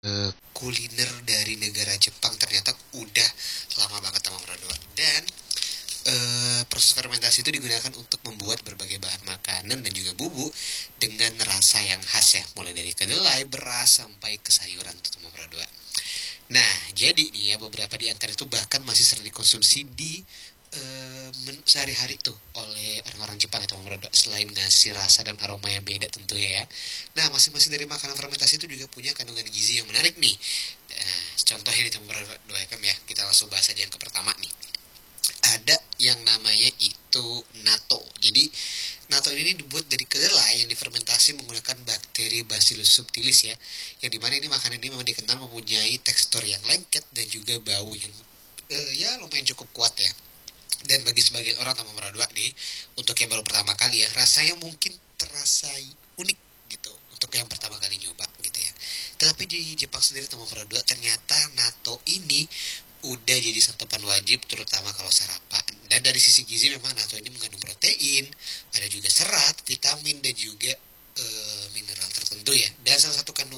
kuliner dari negara Jepang ternyata udah lama banget sama Brodor. Dan proses fermentasi itu digunakan untuk membuat berbagai bahan makanan dan juga bumbu dengan rasa yang khas ya, mulai dari kedelai, beras sampai ke sayuran teman Brodor. Nah, jadi nih ya beberapa di antara itu bahkan masih sering dikonsumsi di sehari-hari tuh oleh orang-orang Jepang atau orang Rodo, selain ngasih rasa dan aroma yang beda tentunya ya. Nah, masing-masing dari makanan fermentasi itu juga punya kandungan gizi yang menarik nih. Nah, contohnya di teman Rodo FM ya, kita langsung bahas aja yang ke pertama nih. Ada yang namanya itu natto. Jadi natto ini dibuat dari kedelai yang difermentasi menggunakan bakteri Bacillus subtilis ya. Yang dimana ini makanan ini memang dikenal mempunyai tekstur yang lengket dan juga bau yang ya lumayan cukup kuat ya. Dan bagi sebagian orang Taman Meradua nih, untuk yang baru pertama kali ya, rasanya mungkin terasa unik gitu untuk yang pertama kali nyoba gitu ya. Tapi di Jepang sendiri Taman Meradua ternyata natto ini udah jadi santapan wajib terutama kalau sarapan. Dan dari sisi gizi memang natto ini mengandung protein, ada juga serat, vitamin dan juga mineral tertentu ya. Dan salah satu